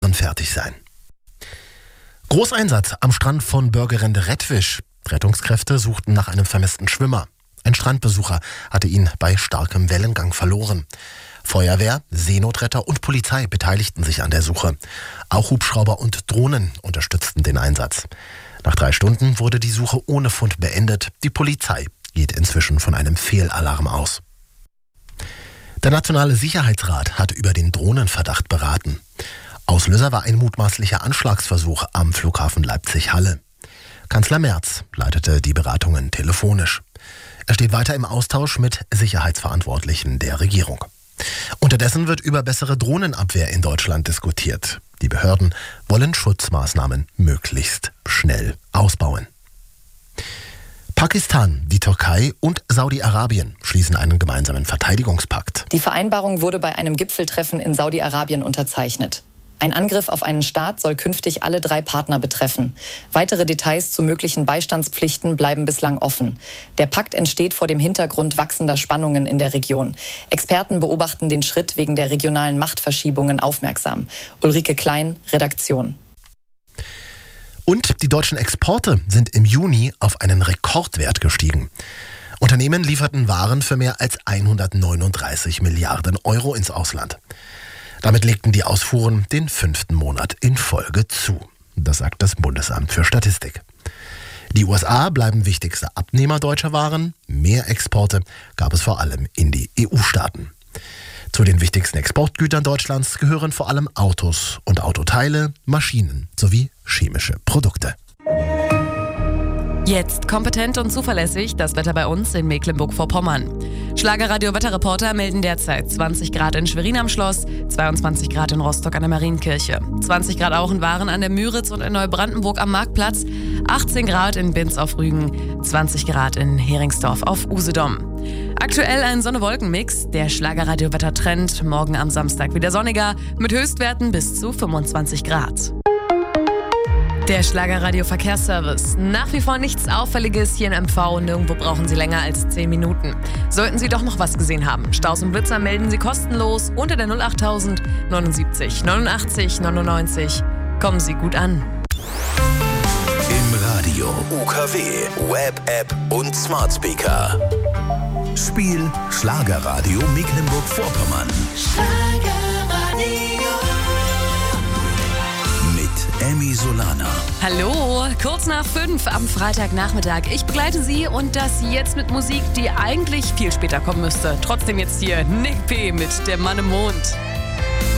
Jahren fertig sein. Großeinsatz am Strand von Börgerende Rettwisch. Rettungskräfte suchten nach einem vermissten Schwimmer. Ein Strandbesucher hatte ihn bei starkem Wellengang verloren. Feuerwehr, Seenotretter und Polizei beteiligten sich an der Suche. Auch Hubschrauber und Drohnen unterstützten den Einsatz. Nach 3 Stunden wurde die Suche ohne Fund beendet. Die Polizei geht inzwischen von einem Fehlalarm aus. Der Nationale Sicherheitsrat hat über den Drohnenverdacht beraten. Auslöser war ein mutmaßlicher Anschlagsversuch am Flughafen Leipzig-Halle. Kanzler Merz leitete die Beratungen telefonisch. Er steht weiter im Austausch mit Sicherheitsverantwortlichen der Regierung. Unterdessen wird über bessere Drohnenabwehr in Deutschland diskutiert. Die Behörden wollen Schutzmaßnahmen möglichst schnell ausbauen. Pakistan, die Türkei und Saudi-Arabien schließen einen gemeinsamen Verteidigungspakt. Die Vereinbarung wurde bei einem Gipfeltreffen in Saudi-Arabien unterzeichnet. Ein Angriff auf einen Staat soll künftig alle 3 Partner betreffen. Weitere Details zu möglichen Beistandspflichten bleiben bislang offen. Der Pakt entsteht vor dem Hintergrund wachsender Spannungen in der Region. Experten beobachten den Schritt wegen der regionalen Machtverschiebungen aufmerksam. Ulrike Klein, Redaktion. Und die deutschen Exporte sind im Juni auf einen Rekordwert gestiegen. Unternehmen lieferten Waren für mehr als 139 Milliarden Euro ins Ausland. Damit legten die Ausfuhren den 5. Monat in Folge zu. Das sagt das Bundesamt für Statistik. Die USA bleiben wichtigster Abnehmer deutscher Waren. Mehr Exporte gab es vor allem in die EU-Staaten. Zu den wichtigsten Exportgütern Deutschlands gehören vor allem Autos und Autoteile, Maschinen sowie chemische Produkte. Jetzt kompetent und zuverlässig das Wetter bei uns in Mecklenburg-Vorpommern. Schlagerradio-Wetterreporter melden derzeit 20 Grad in Schwerin am Schloss, 22 Grad in Rostock an der Marienkirche, 20 Grad auch in Waren an der Müritz und in Neubrandenburg am Marktplatz, 18 Grad in Binz auf Rügen, 20 Grad in Heringsdorf auf Usedom. Aktuell ein Sonne-Wolken-Mix, der Schlagerradio-Wettertrend, morgen am Samstag wieder sonniger, mit Höchstwerten bis zu 25 Grad. Der Schlagerradio-Verkehrsservice. Nach wie vor nichts Auffälliges hier in MV. Nirgendwo brauchen Sie länger als 10 Minuten. Sollten Sie doch noch was gesehen haben. Staus und Blitzer melden Sie kostenlos unter der 08000 79 89 99. Kommen Sie gut an. Im Radio, UKW, Web, App und Smart Speaker. Spiel Schlagerradio Mecklenburg-Vorpommern. Emmy Solana. Hallo, kurz nach 5 am Freitagnachmittag. Ich begleite Sie und das jetzt mit Musik, die eigentlich viel später kommen müsste. Trotzdem jetzt hier Nick P. mit Der Mann im Mond.